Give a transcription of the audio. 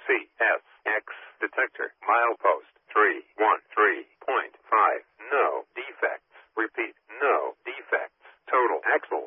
CSX detector. Milepost 313.5. No defects. Repeat, no defects. Total axle